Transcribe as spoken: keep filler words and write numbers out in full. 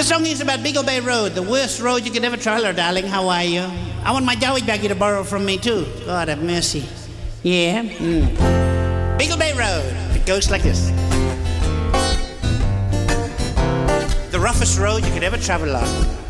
The song is about Beagle Bay Road, the worst road you could ever travel, darling. How are you? I want my dowie baggie to borrow from me, too. God have mercy. Yeah? Mm. Beagle Bay Road. It goes like this. The roughest road you could ever travel on.